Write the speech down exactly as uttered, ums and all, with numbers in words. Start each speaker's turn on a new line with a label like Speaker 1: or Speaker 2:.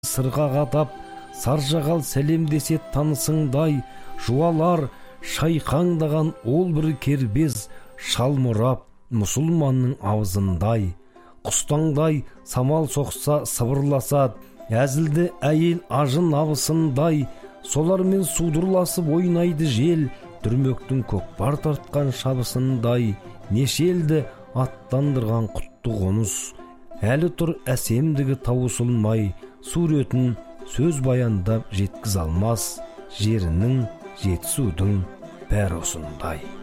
Speaker 1: сырға қадап, саржағал сәлемдесе танысыңдай, жуалар шайқаңдаған ол бір кербез, шалмұрап мұсылманның аузындай. Құстаңдай самал соқса сыбырласад, әзілді әйел ажын абысындай, солармен судырласып ойнайды жел, дүрмектің көкпар тартқан шабысындай. Нешелді аттандырған құтты қоныс, әлі тұр әсемдігі таусылмай, суретін сөз баяндап жеткіз алмас, жерінің жетісудың бәрі осындай.